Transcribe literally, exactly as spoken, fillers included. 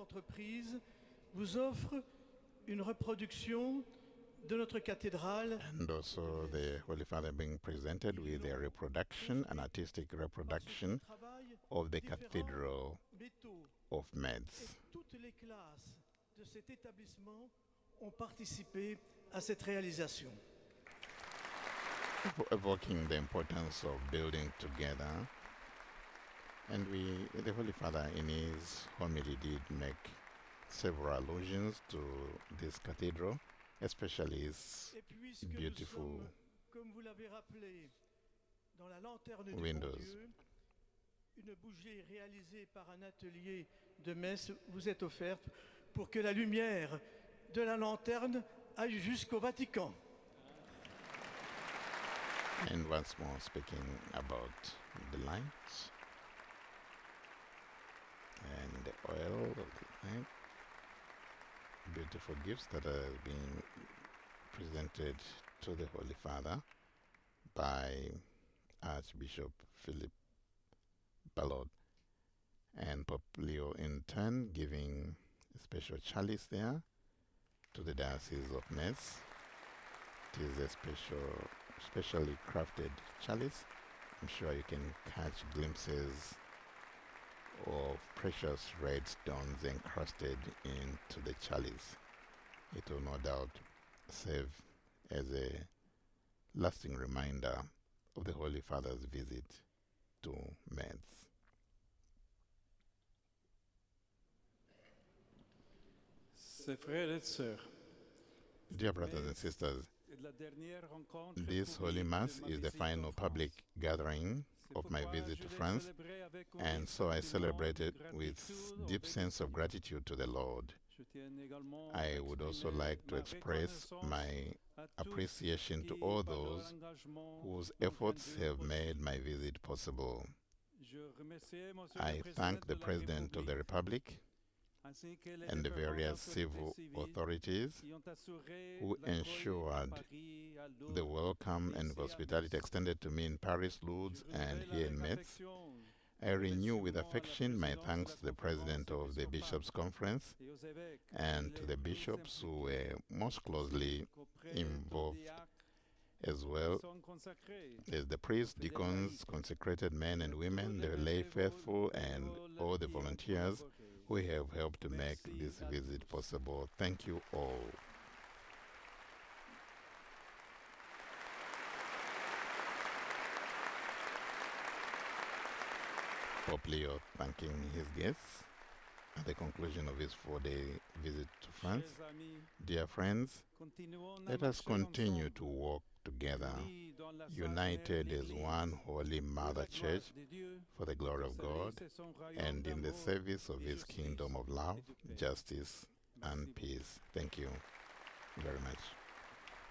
entreprise vous offre une reproduction de notre cathédrale. And also the Holy Father being presented with a reproduction, an artistic reproduction of the Cathedral of Metz. Toutes les classes de cet établissement ont participé à cette réalisation. Evoking the importance of building together. And we, the Holy Father in his homily did make several allusions to this cathedral, especially its beautiful comme vous l'avez rappelé, dans la lanterne du windows. Bon Dieu, une bougie réalisée par un atelier de Metz vous est offerte pour que la lumière de la lanterne aille jusqu'au Vatican. And once more speaking about the lights and the oil of the light, beautiful gifts that are being presented to the Holy Father by Archbishop Philip Ballot, and Pope Leo in turn giving a special chalice there to the Diocese of Metz. It is a special, specially crafted chalice. I'm sure you can catch glimpses of precious red stones encrusted into the chalice. It will no doubt serve as a lasting reminder of the Holy Father's visit to Metz. Dear brothers and sisters, this Holy Mass is the final public gathering of my visit to France, and so I celebrated with deep sense of gratitude to the Lord. I would also like to express my appreciation to all those whose efforts have made my visit possible. I thank the President of the Republic and the various civil authorities who ensured the welcome and hospitality extended to me in Paris, Lourdes, and here in Metz. I renew with affection my thanks to the President of the Bishops' Conference and to the bishops who were most closely involved, as well as the priests, deacons, consecrated men and women, the lay faithful, and all the volunteers who have helped to make this visit possible. Thank you all. Pope Leo thanking his guests at the conclusion of his four-day visit to France. Dear friends, let us continue to walk together, united as one Holy Mother Church for the glory of God and in the service of His kingdom of love, justice, and peace. Thank you very much.